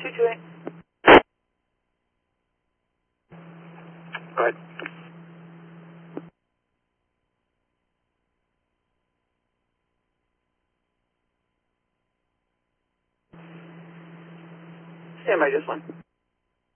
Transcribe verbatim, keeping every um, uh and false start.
two two eight. Go ahead. Stand by, just one.